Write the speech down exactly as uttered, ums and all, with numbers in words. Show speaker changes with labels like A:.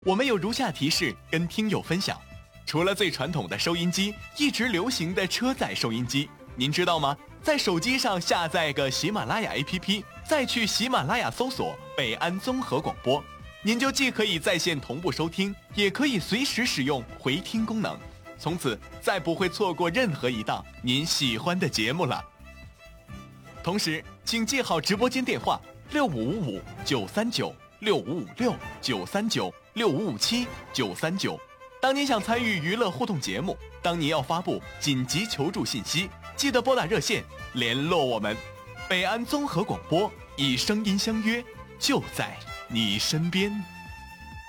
A: 我们有如下提示跟听友分享：除了最传统的收音机，一直流行的车载收音机，您知道吗？在手机上下载个喜马拉雅 A P P， 再去喜马拉雅搜索北安综合广播，您就既可以在线同步收听，也可以随时使用回听功能，从此再不会错过任何一档您喜欢的节目了。同时请记好直播间电话六五五五九三九、六五五六九三九、六五五七九三九。当您想参与娱乐互动节目，当您要发布紧急求助信息，记得拨打热线联络我们。北安综合广播，以声音相约，就在你身边。